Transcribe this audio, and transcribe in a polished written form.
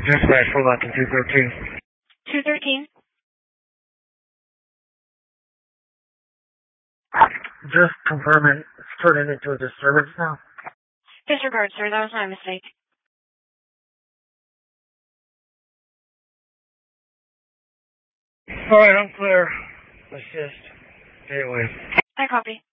Dispatch, hold on to 213. 213. Just confirming it's turning into a disturbance now. Disregard, sir. That was my mistake. Alright, I'm clear. Assist. Gateway. I copy.